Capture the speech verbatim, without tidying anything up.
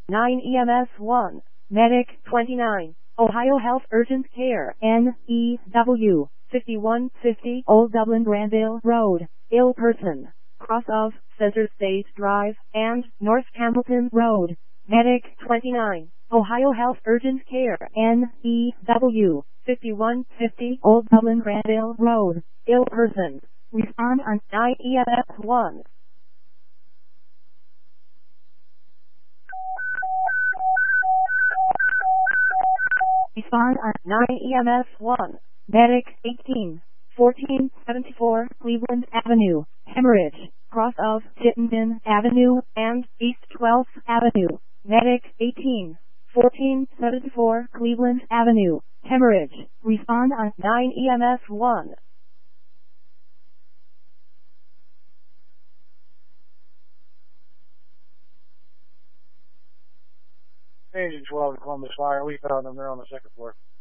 nine E M S one. Medic twenty-nine. Ohio Health Urgent Care. N E W fifty-one fifty Old Dublin Granville Road. Ill person. Cross of Center State Drive and North Campbellton Road. Medic twenty-nine. Ohio Health Urgent Care. N E W fifty-one fifty Old Dublin Granville Road. Ill person. Respond on nine E M S one. Respond on nine E M S one. Medic eighteen fourteen seventy-four Cleveland Avenue. Hemorrhage. Cross of Chittenden Avenue and East twelfth Avenue. Medic eighteen fourteen seventy-four Cleveland Avenue. Hemorrhage. Respond on nine E M S one. Agent twelve, Columbus Fire. We found them. They're on the second floor.